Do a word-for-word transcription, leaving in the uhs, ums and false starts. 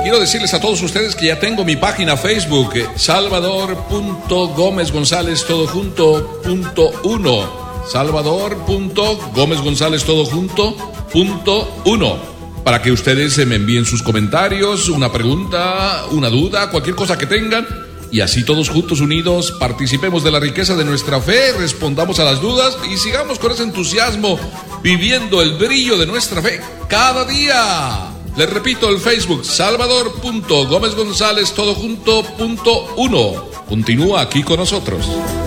quiero decirles a todos ustedes que ya tengo mi página Facebook, Salvador punto Gómez González todo junto punto uno. Salvador punto Gómez González todo junto punto uno. Para que ustedes me envíen sus comentarios, una pregunta, una duda, cualquier cosa que tengan. Y así todos juntos unidos participemos de la riqueza de nuestra fe, respondamos a las dudas y sigamos con ese entusiasmo viviendo el brillo de nuestra fe cada día. Les repito, el Facebook Salvador punto Gómez González todo junto punto uno. Continúa aquí con nosotros.